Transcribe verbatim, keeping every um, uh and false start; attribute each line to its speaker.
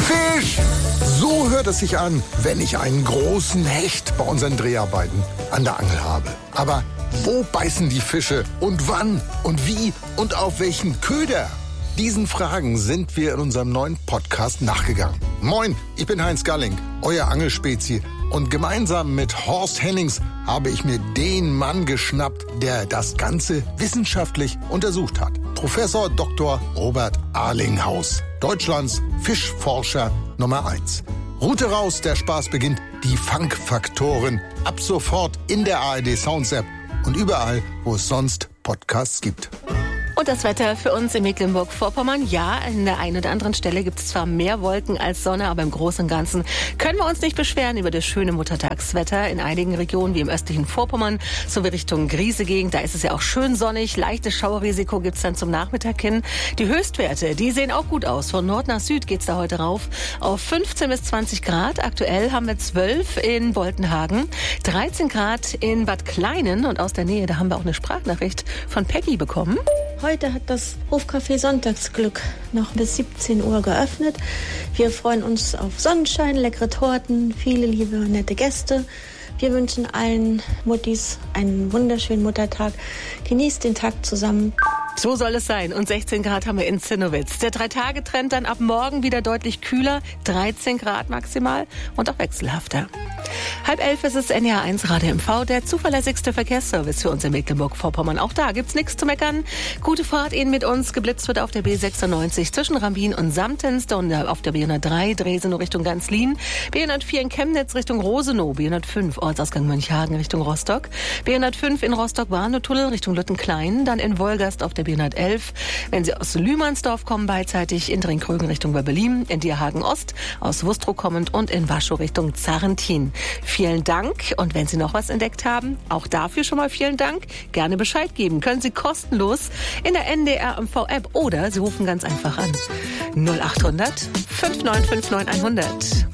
Speaker 1: Fisch! So hört es sich an, wenn ich einen großen Hecht bei unseren Dreharbeiten an der Angel habe. Aber wo beißen die Fische und wann und wie und auf welchen Köder? Diesen Fragen sind wir in unserem neuen Podcast nachgegangen. Moin, ich bin Heinz Galling, euer Angelspezie. Und gemeinsam mit Horst Hennings habe ich mir den Mann geschnappt, der das Ganze wissenschaftlich untersucht hat. Professor Doktor Robert Arlinghaus, Deutschlands Fischforscher Nummer eins. Route raus, der Spaß beginnt. Die Fangfaktoren. Ab sofort in der A R D Sounds App und überall, wo es sonst Podcasts gibt.
Speaker 2: Und das Wetter für uns in Mecklenburg-Vorpommern. Ja, an der einen oder anderen Stelle gibt es zwar mehr Wolken als Sonne, aber im Großen und Ganzen können wir uns nicht beschweren über das schöne Muttertagswetter. In einigen Regionen wie im östlichen Vorpommern sowie Richtung Griese-Gegend, da ist es ja auch schön sonnig. Leichtes Schauerrisiko gibt es dann zum Nachmittag hin. Die Höchstwerte, die sehen auch gut aus. Von Nord nach Süd geht es da heute rauf auf fünfzehn bis zwanzig Grad. Aktuell haben wir zwölf in Boltenhagen, dreizehn Grad in Bad Kleinen. Und aus der Nähe, da haben wir auch eine Sprachnachricht von Peggy bekommen.
Speaker 3: Heute hat das Hofcafé Sonntagsglück noch bis siebzehn Uhr geöffnet. Wir freuen uns auf Sonnenschein, leckere Torten, viele liebe, nette Gäste. Wir wünschen allen Muttis einen wunderschönen Muttertag. Genießt den Tag zusammen.
Speaker 2: So soll es sein. Und sechzehn Grad haben wir in Zinnowitz. Der Drei-Tage-Trend dann ab morgen wieder deutlich kühler. dreizehn Grad maximal und auch wechselhafter. Halb elf ist es N R eins Radio M V, der zuverlässigste Verkehrsservice für uns in Mecklenburg-Vorpommern. Auch da gibt's nichts zu meckern. Gute Fahrt Ihnen mit uns. Geblitzt wird auf der B sechsundneunzig zwischen Rambin und Samtenst und auf der B hundertdrei Dresden Richtung Ganzlin. B hundertvier in Chemnitz Richtung Rosenow. B hundertfünf Ortsausgang Mönchhagen Richtung Rostock. B hundertfünf in Rostock-Warnow-Tunnel Richtung Lüttenklein. Dann in Wolgast auf der B hundertelf. Wenn Sie aus Lühmannsdorf kommen, beidseitig in Dringkrögen Richtung Berlin. In Dierhagen Ost aus Wustrow kommend und in Waschow Richtung Zarrentin. Vielen Dank. Und wenn Sie noch was entdeckt haben, auch dafür schon mal vielen Dank. Gerne Bescheid geben. Können Sie kostenlos in der N D R M V App oder Sie rufen ganz einfach an. null acht hundert fünf neun fünf neun hundert.